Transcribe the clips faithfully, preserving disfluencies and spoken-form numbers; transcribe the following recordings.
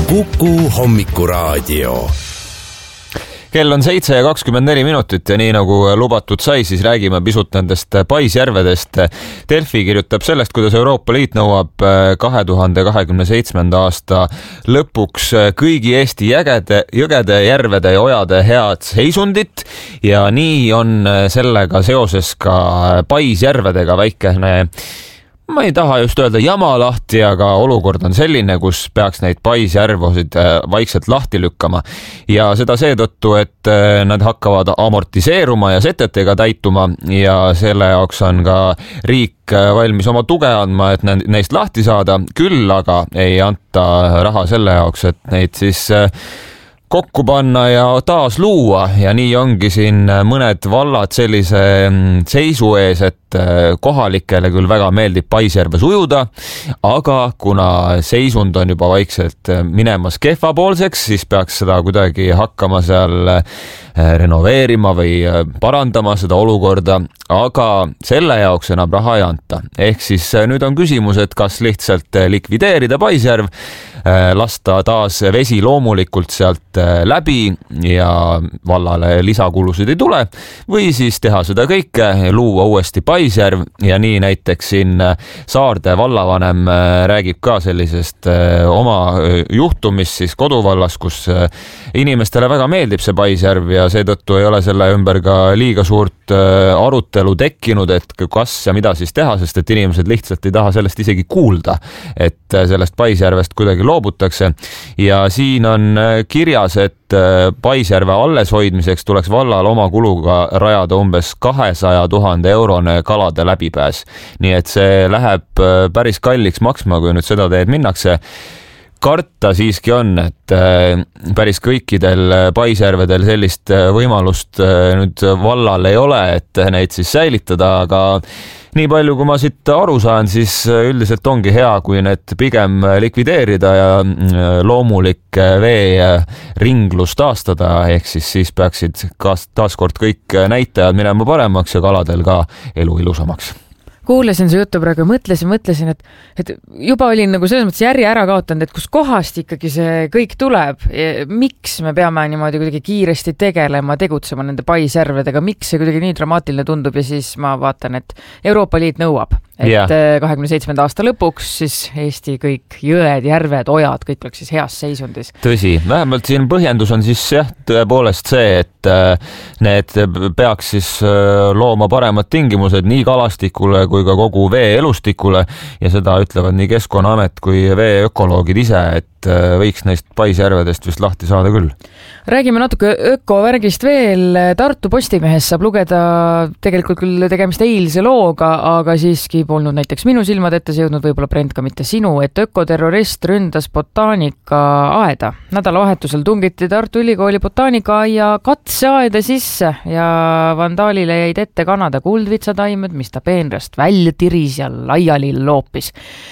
Kuku hommikuraadio. Kell on seitse ja kakskümmend neli minutit ja nii nagu lubatud sai, siis räägime pisut nendest paisjärvedest. Delfi kirjutab sellest, kuidas Euroopa Liit nõuab kahe tuhande kahekümne seitsmenda aasta lõpuks kõigi Eesti jõgede, jõgede, järvede ja ojade head seisundit ja nii on sellega seoses ka paisjärvedega väikene, ma ei taha just öelda jama lahti, aga olukord on selline, kus peaks neid paisjärvosid vaikselt lahti lükkama ja seda seetõttu, et nad hakkavad amortiseeruma ja setetega täituma ja selle jaoks on ka riik valmis oma tuge andma, et neist lahti saada, küll aga ei anta raha selle jaoks, et neid siis kokku panna ja taas luua ja nii ongi siin mõned vallad sellise seisu ees, et kohalikele küll väga meeldib paisjärves ujuda, aga kuna seisund on juba vaikselt minemas kehvapoolseks, siis peaks seda kuidagi hakkama seal renoveerima või parandama seda olukorda, aga selle jaoks enam raha ei anta. Ehk siis nüüd on küsimus, et kas lihtsalt likvideerida paisjärv, lasta taas vesi loomulikult sealt läbi ja vallale lisakulusid ei tule või siis teha seda kõike, luua uuesti paisjärv ja nii näiteks siin Saarde vallavanem räägib ka sellisest oma juhtumist siis koduvallas, kus inimestele väga meeldib see paisjärv ja seetõttu ei ole selle ümber ka liiga suurt arutelu tekkinud, et kas ja mida siis teha, sest et inimesed lihtsalt ei taha sellest isegi kuulda, et sellest paisjärvest kuidagi loobutakse ja siin on kirjas, et paisjärve alles hoidmiseks tuleks vallal oma kuluga rajada umbes kahesaja tuhande eurone kalade läbipääs. Nii et see läheb päris kalliks maksma, kui nüüd seda teed minnakse. Karta siiski on, et päris kõikidel paisjärvedel sellist võimalust nüüd vallal ei ole, et neid siis säilitada, aga nii palju, kui ma siit aru saan, siis üldiselt ongi hea, kui need pigem likvideerida ja loomulik vee ringlus taastada, ehk siis siis peaksid taaskord kõik näitajad minema paremaks ja kaladel ka elu ilusamaks. Kuulasin see juttu praegu ja mõtlesin, mõtlesin, et, et juba olin nagu selles mõttes järje ära kaotanud, et kus kohast ikkagi see kõik tuleb. Miks me peame niimoodi kuidagi kiiresti tegelema, tegutsema nende paisjärvedega, miks see kuidagi nii dramaatiline tundub ja siis ma vaatan, et Euroopa Liit nõuab, et yeah. kahekümne seitsmenda aasta lõpuks siis Eesti kõik jõed, järved, ojad, kõik oleks siis heas seisundis. Tõsi, vähemalt siin põhjendus on siis jah, tõepoolest see, et need peaks siis looma paremad tingimused nii kalastikule kui ka kogu vee elustikule ja seda ütlevad nii Keskkonnaamet kui vee ökoloogid ise, et võiks neist paisjärvedest vist lahti saada küll. Räägime natuke ökovärgist veel. Tartu Postimehes saab lugeda tegelikult küll tegemist eilse looga, aga siiski polnud näiteks minu silmad ette jõudnud, võib-olla Brent ka mitte sinu, et ökoterrorist ründas botaanikaaeda. Nädalavahetusel tungiti Tartu Ülikooli botaanikaaia katseaeda sisse ja vandaalile jäid ette Kanada kuldvitsataimed, mis ta peenrast välja tiris ja laiali loopis.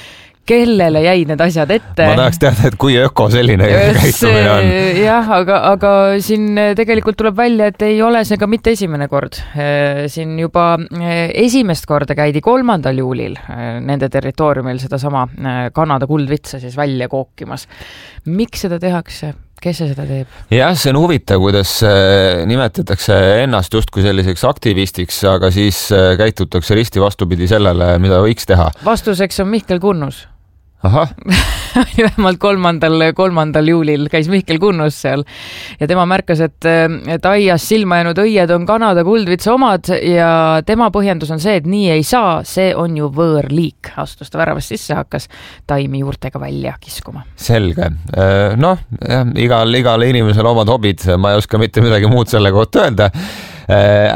Kellele jäid need asjad ette? Ma tahaks teada, et kui öko selline käitumine on. Jah, aga, aga siin tegelikult tuleb välja, et ei ole see ka mitte esimene kord. Siin juba esimest korda käidi kolmandal juulil nende territooriumil seda sama Kanada kuldvitsa siis välja kookimas. Miks seda tehakse? Kes see seda teeb? Jah, see on huvitav, kuidas nimetatakse ennast just kui selliseks aktivistiks, aga siis käitutakse risti vastupidi sellele, mida võiks teha. Vastuseks on Mihkel Kunnus. Aha. Vähemalt kolmandal, kolmandal juulil käis Mihkel Kunnus seal ja tema märkas, et, et aias silma jäänud õied on Kanada kuldvitsa omad ja tema põhjendus on see, et nii ei saa, see on ju võõrliik. Astus ta väravast sisse, hakkas taimi juurtega välja kiskuma. Selge. Noh, igal, igal inimesel omad hobid, ma ei oska mitte midagi muud selle kohta öelda.